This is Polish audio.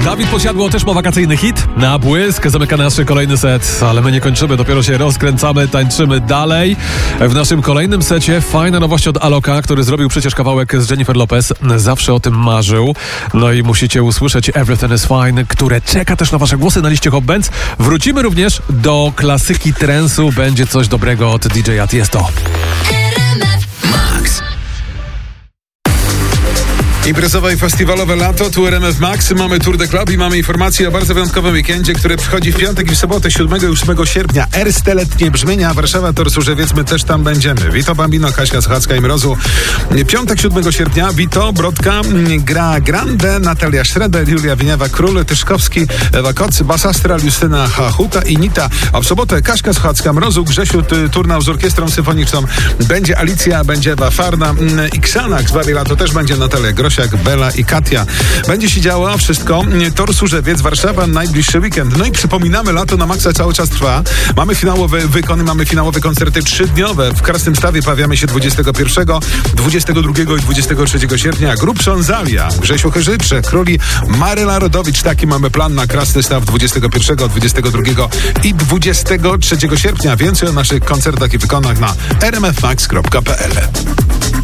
Dawid Podsiadło też ma wakacyjny hit. Na błysk zamyka nasz kolejny set, ale my nie kończymy, dopiero się rozkręcamy, tańczymy dalej. W naszym kolejnym secie fajna nowość od Aloka, który zrobił przecież kawałek z Jennifer Lopez. Zawsze o tym marzył. No i musicie usłyszeć Everything is Fine, które czeka też na wasze głosy na liście Hot Bands. Wrócimy również do klasyki trance'u. Będzie coś dobrego od DJ-a Tiesto. Imprezowe i festiwalowe lato, tu RMF Max, mamy Tour de Club i mamy informacje o bardzo wyjątkowym weekendzie, który przychodzi w piątek i w sobotę 7 i 8 sierpnia. Erste letnie brzmienia, Warszawa, Tor Służewiec, my też tam będziemy. Vito Bambino, Kaśka Sochacka i Mrozu. Piątek 7 sierpnia, Vito, Brodka, Gra Grande, Natalia Schroeder, Julia Wieniawa, Król, Tyszkowski, Ewa Koc, Bas Astral, Justyna Hachuta i Nita. A w sobotę Kaśka Sochacka, Mrozu, Grzesiu, turnał z orkiestrą symfoniczną. Będzie Alicja, będzie Ewa Farna i Xanax, bawi lato też będzie Natalia Grosiak, Bela i Katia. Będzie się działo wszystko. Tor Służewiec, Warszawa, najbliższy weekend. No i przypominamy, lato na maksa cały czas trwa. Mamy finałowe wykony, mamy finałowe koncerty 3-dniowe. W Krasnymstawie pojawiamy się 21, 22 i 23 sierpnia. Grubszon Zalia, Grzesiu Chyżycze, Króli, Maryla Rodowicz. Taki mamy plan na Krasnystaw 21, 22 i 23 sierpnia. Więcej o naszych koncertach i wykonach na rmfmax.pl.